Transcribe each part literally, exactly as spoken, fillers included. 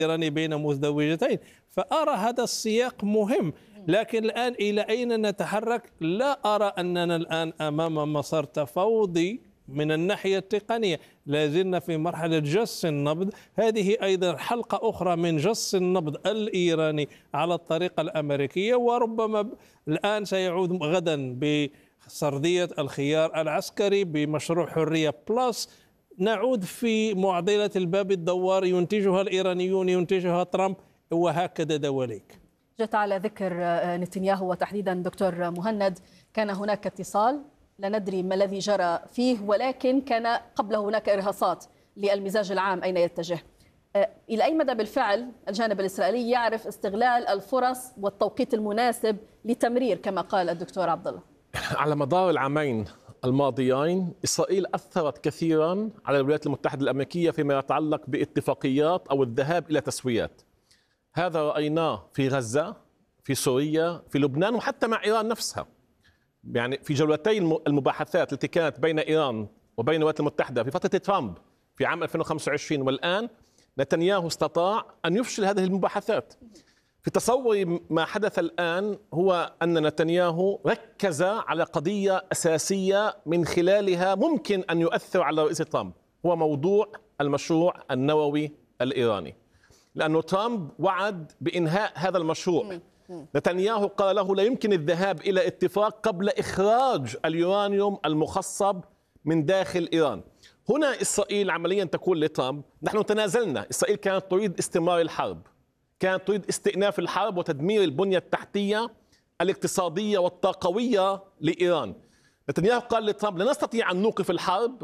الإيراني بين مزدوجتين. فأرى هذا السياق مهم، لكن الآن إلى أين نتحرك؟ لا أرى أننا الآن أمام مسار تفاوضي من الناحية التقنية، لازلنا في مرحلة جس النبض. هذه أيضا حلقة أخرى من جس النبض الإيراني على الطريقة الأمريكية، وربما الآن سيعود غدا بسردية الخيار العسكري بمشروع حرية بلس. نعود في معضلة الباب الدوار، ينتجها الإيرانيون ينتجها ترامب، وهكذا دواليك. جت على ذكر نتنياهو وتحديدا دكتور مهند، كان هناك اتصال لا ندري ما الذي جرى فيه، ولكن كان قبل هناك إرهاصات للمزاج العام أين يتجه. إلى أي مدى بالفعل الجانب الإسرائيلي يعرف استغلال الفرص والتوقيت المناسب لتمرير كما قال الدكتور عبد الله؟ على مدار العامين الماضيين إسرائيل أثرت كثيرا على الولايات المتحدة الأمريكية فيما يتعلق باتفاقيات أو الذهاب إلى تسويات. هذا رأيناه في غزة، في سوريا، في لبنان، وحتى مع إيران نفسها. يعني في جولتي المباحثات التي كانت بين إيران وبين الولايات المتحدة في فترة ترامب في عام ألفين وخمسة وعشرين والآن، نتنياهو استطاع أن يفشل هذه المباحثات. في تصوري ما حدث الآن هو أن نتنياهو ركز على قضية أساسية من خلالها ممكن أن يؤثر على رئيس ترامب، هو موضوع المشروع النووي الإيراني، لأنه ترامب وعد بإنهاء هذا المشروع. نتنياهو قال له لا يمكن الذهاب إلى اتفاق قبل إخراج اليورانيوم المخصب من داخل إيران. هنا إسرائيل عمليا تقول لترامب نحن تنازلنا. إسرائيل كانت تريد استمرار الحرب، كانت تريد استئناف الحرب وتدمير البنية التحتية الاقتصادية والطاقوية لإيران. نتنياهو قال لترامب لا نستطيع أن نوقف الحرب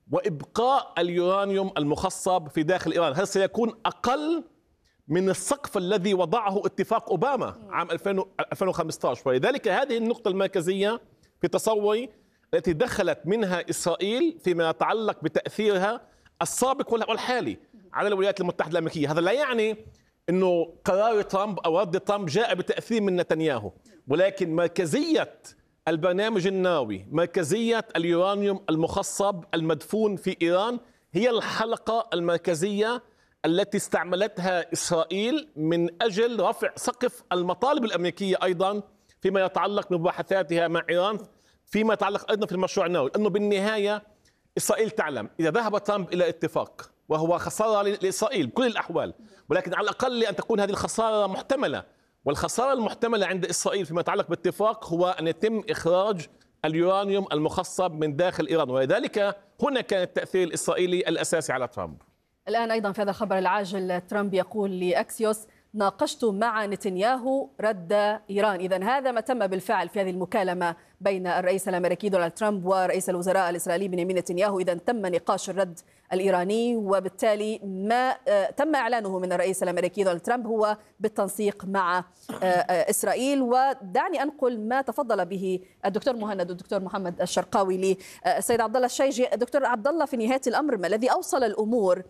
وإبقاء اليورانيوم المخصب في داخل إيران، هذا سيكون أقل من السقف الذي وضعه اتفاق أوباما عام ألفين وخمسة عشر. ولذلك هذه النقطة المركزية في تصوري التي دخلت منها إسرائيل فيما يتعلق بتأثيرها السابق والحالي على الولايات المتحدة الأمريكية. هذا لا يعني أنه قرار ترامب أو رد ترامب جاء بتأثير من نتنياهو، ولكن مركزية البرنامج النووي، مركزية اليورانيوم المخصب المدفون في إيران هي الحلقة المركزية التي استعملتها إسرائيل من أجل رفع سقف المطالب الأمريكية أيضا فيما يتعلق بمباحثاتها مع إيران، فيما يتعلق أيضا في المشروع النووي. أنه بالنهاية إسرائيل تعلم إذا ذهب ترامب إلى اتفاق وهو خسارة لإسرائيل بكل الأحوال، ولكن على الأقل أن تكون هذه الخسارة محتملة. والخسارة المحتملة عند إسرائيل فيما يتعلق باتفاق هو أن يتم إخراج اليورانيوم المخصب من داخل إيران، ولذلك هنا كان التأثير الإسرائيلي الأساسي على ترامب. الآن أيضا في هذا الخبر العاجل ترامب يقول لأكسيوس ناقشت مع نتنياهو رد إيران. إذن هذا ما تم بالفعل في هذه المكالمة بين الرئيس الأمريكي دونالد ترامب ورئيس الوزراء الإسرائيلي بنيامين نتنياهو. إذن تم نقاش الرد الإيراني، وبالتالي ما تم إعلانه من الرئيس الأمريكي دونالد ترامب هو بالتنسيق مع إسرائيل. ودعني أنقل ما تفضل به الدكتور مهند والدكتور محمد الشرقاوي للسيد عبد الله الشيجي. دكتور عبد الله، في نهاية الأمر ما الذي أوصل الأمور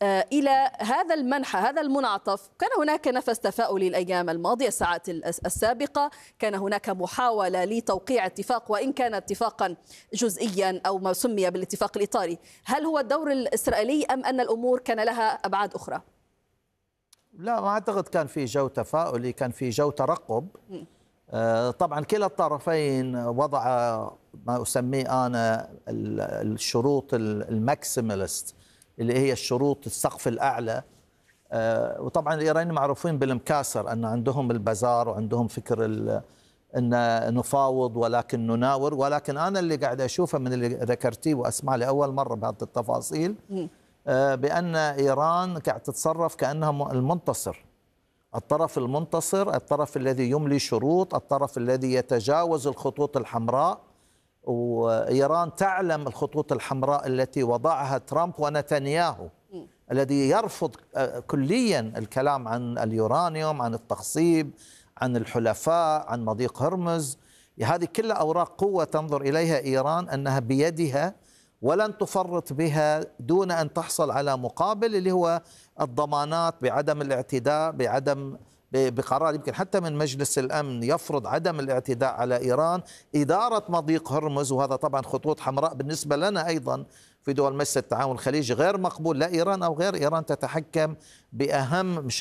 إلى هذا المنحى، هذا المنعطف؟ كان هناك نفس تفاؤلي الأيام الماضية، الساعات السابقة كان هناك محاولة لتوقيع اتفاق، وإن كان اتفاقا جزئيا أو ما سمي بالاتفاق الإطاري. هل هو الدور الإسرائيلي أم أن الأمور كان لها أبعاد أخرى؟ لا، ما أعتقد كان في جو تفاؤلي، كان في جو ترقب. طبعا كلا الطرفين وضع ما أسميه أنا الشروط الماكسيماليست اللي هي الشروط السقف الأعلى. وطبعا الإيرانيين معروفين بالمكاسر، أن عندهم البزار وعندهم فكر أن نفاوض ولكن نناور. ولكن أنا اللي قاعد أشوفه من اللي ذكرتيه وأسمع لأول مرة بهذه التفاصيل بأن إيران قاعد تتصرف كأنها المنتصر، الطرف المنتصر، الطرف الذي يملي شروط، الطرف الذي يتجاوز الخطوط الحمراء. وإيران تعلم الخطوط الحمراء التي وضعها ترامب ونتنياهو الذي يرفض كليا الكلام عن اليورانيوم، عن التخصيب، عن الحلفاء، عن مضيق هرمز. هذه كلها أوراق قوة تنظر إليها إيران أنها بيدها ولن تفرط بها دون أن تحصل على مقابل، اللي هو الضمانات بعدم الاعتداء، بعدم بقرار يمكن حتى من مجلس الأمن يفرض عدم الاعتداء على إيران، إدارة مضيق هرمز. وهذا طبعا خطوط حمراء بالنسبة لنا أيضا في دول مجلس التعاون الخليجي غير مقبول، لا إيران أو غير إيران تتحكم بأهم